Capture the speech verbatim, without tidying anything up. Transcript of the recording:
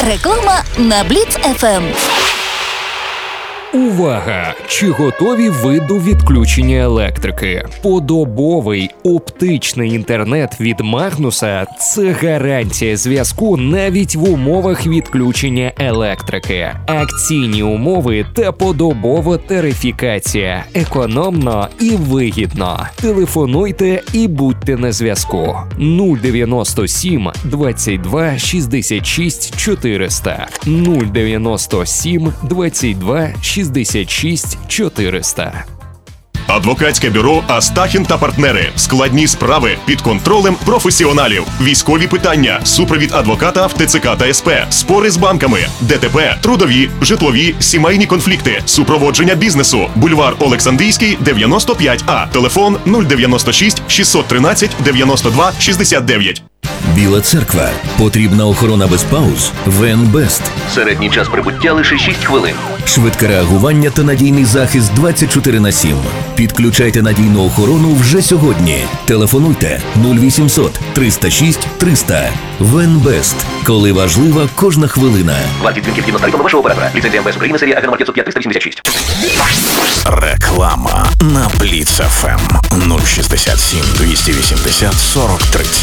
Реклама на Бліц еф ем. Увага! Чи готові ви до відключення електрики? Подобовий оптичний інтернет від Магнуса – це гарантія зв'язку навіть в умовах відключення електрики. Акційні умови та подобова тарифікація. Економно і вигідно. Телефонуйте і будьте на зв'язку. нуль дев'яносто сім двадцять два шістдесят шість чотириста. нуль дев'яносто сім двадцять два шістдесят шість чотириста. Адвокатське бюро «Астахін та партнери». Складні справи під контролем професіоналів. Військові питання, супровід адвоката в те це ка та ес пе, спори з банками, де те пе, трудові, житлові, сімейні конфлікти, супроводження бізнесу. Бульвар Олександрійський, дев'яносто п'ять А. Телефон нуль дев'яносто шість шістсот тринадцять дев'яносто два шістдесят дев'ять. Біла церква. Потрібна охорона без пауз? Венбест. Середній час прибуття лише шість хвилин. Швидке реагування та надійний захист двадцять чотири на сім. Підключайте надійну охорону вже сьогодні. Телефонуйте нуль вісімсот триста шість триста. Венбест. Коли важлива кожна хвилина. Вартість дзвінків згідно з тарифами вашого оператора. Ліцензія ем ве ес України, серія АГ номер п'ятсот п'ять триста вісімдесят шість. Реклама на Бліц еф ем нуль шістдесят сім двісті вісімдесят сорок тридцять.